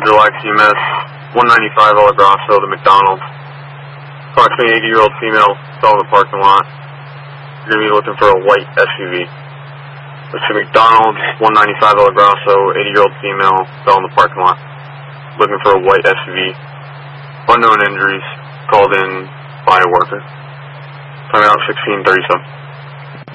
July CMS, 195 El Grasso, the McDonald's. Approximately 80-year-old female fell in the parking lot. You're going to be looking for a white SUV. It's a McDonald's, 195 El Grasso, 80-year-old female fell in the parking lot. Looking for a white SUV. Unknown injuries, called in by a worker. Time out 16:37.